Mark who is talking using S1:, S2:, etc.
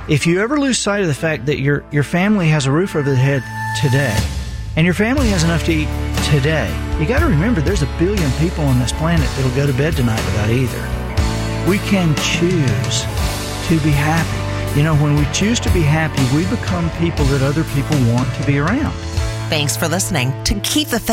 S1: If you ever lose sight of the fact that your family has a roof over their head today, and your family has enough to eat today, you got to remember there's a billion people on this planet that'll go to bed tonight without either. We can choose to be happy. When we choose to be happy, we become people that other people want to be around.
S2: Thanks for listening to Keep the Faith